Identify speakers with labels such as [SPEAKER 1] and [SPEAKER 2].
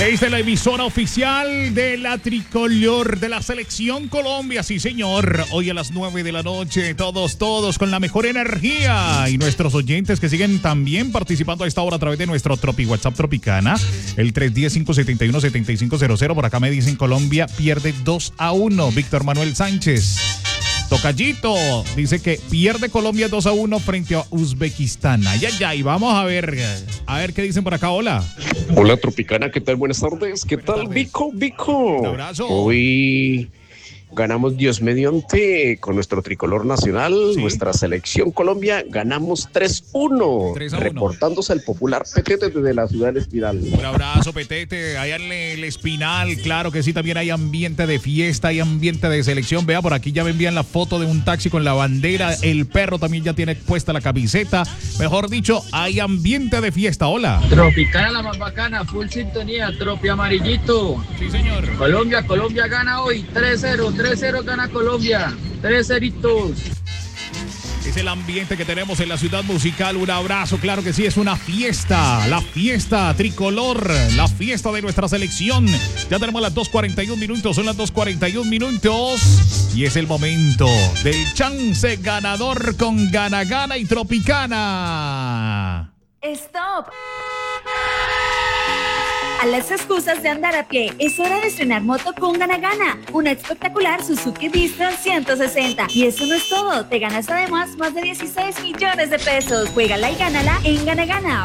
[SPEAKER 1] Es de la emisora oficial de la tricolor de la Selección Colombia, sí señor. Hoy a las 9 de la noche, todos con la mejor energía. Y nuestros oyentes que siguen también participando a esta hora a través de nuestro WhatsApp Tropicana, el 310-571-7500. Por acá me dicen Colombia pierde 2-1. Víctor Manuel Sánchez. Tocallito dice que pierde Colombia 2-1 frente a Uzbekistán. Y vamos a ver qué dicen por acá. Hola.
[SPEAKER 2] Hola Tropicana, ¿qué tal? Buenas tardes. ¿Qué
[SPEAKER 1] Buenas
[SPEAKER 2] tal,
[SPEAKER 1] tardes.
[SPEAKER 2] Vico?
[SPEAKER 1] Un abrazo.
[SPEAKER 2] Hoy ganamos Dios mediante con nuestro tricolor nacional,
[SPEAKER 1] Sí.
[SPEAKER 2] nuestra selección Colombia, ganamos 3-1.
[SPEAKER 1] 3-1.
[SPEAKER 2] Reportándose el popular Petete desde la ciudad del Espiral.
[SPEAKER 1] Un abrazo, Petete, allá en el Espinal, claro que sí, también hay ambiente de fiesta, hay ambiente de selección. Vea, por aquí ya me envían la foto de un taxi con la bandera, el perro también ya tiene puesta la camiseta. Mejor dicho, hay ambiente de fiesta. Hola.
[SPEAKER 3] Tropicana la más bacana, full sintonía, tropi amarillito.
[SPEAKER 1] Sí, señor.
[SPEAKER 3] Colombia gana hoy, 3-0 gana Colombia, 3-0.
[SPEAKER 1] Es el ambiente que tenemos en la ciudad musical. Un abrazo, claro que sí, es una fiesta. La fiesta tricolor, la fiesta de nuestra selección. Ya tenemos las 2:41 minutos, son las 2:41 minutos. Y es el momento del chance ganador con Gana Gana y Tropicana.
[SPEAKER 4] ¡Stop! A las excusas de andar a pie, es hora de estrenar moto con Gana Gana, una espectacular Suzuki Vistron 160. Y eso no es todo, te ganas además más de 16 millones de pesos. Juégala y gánala en Gana Gana.